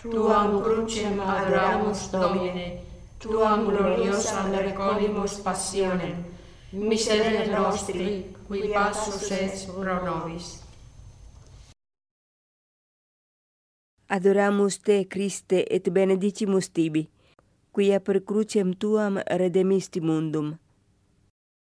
Tuam crucem adoramus Domine, Tuam gloriosam recolimus passionem, miserere nostri, qui passus es pro nobis. Adoramus te, Christe, et benedicimus tibi, quia per crucem tuam redemisti mundum.